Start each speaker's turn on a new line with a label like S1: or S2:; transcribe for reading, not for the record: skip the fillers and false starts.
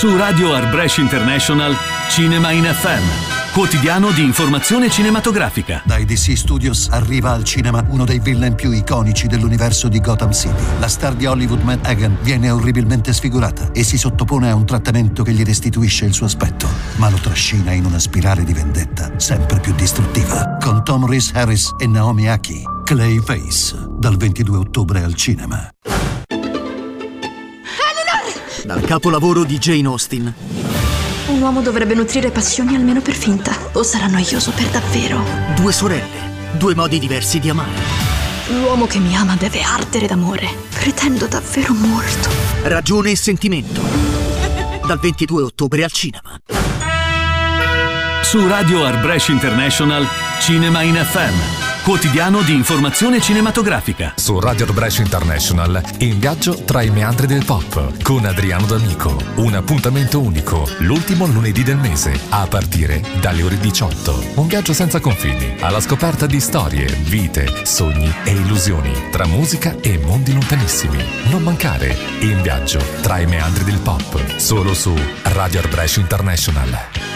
S1: Su Radio Art Brescia International, Cinema in FM. Quotidiano di informazione cinematografica.
S2: Dai DC Studios arriva al cinema uno dei villain più iconici dell'universo di Gotham City. La star di Hollywood Matt Hagen viene orribilmente sfigurata e si sottopone a un trattamento che gli restituisce il suo aspetto, ma lo trascina in una spirale di vendetta sempre più distruttiva. Con Tom Rhys Harris e Naomi Aki, Clayface, dal 22 ottobre al cinema.
S3: Dal capolavoro di Jane Austen.
S4: Un uomo dovrebbe nutrire passioni almeno per finta, o sarà noioso per davvero.
S3: Due sorelle, due modi diversi di amare.
S4: L'uomo che mi ama deve ardere d'amore. Pretendo davvero molto.
S3: Ragione e sentimento. Dal 22 ottobre al cinema.
S1: Su Radio Art Brescia International, Cinema in FM. Quotidiano di informazione cinematografica.
S5: Su Radio Brescia International, in viaggio tra i meandri del pop, con Adriano D'Amico. Un appuntamento unico, l'ultimo lunedì del mese, a partire dalle ore 18. Un viaggio senza confini, alla scoperta di storie, vite, sogni e illusioni, tra musica e mondi lontanissimi. Non mancare, in viaggio tra i meandri del pop, solo su Radio Brescia International.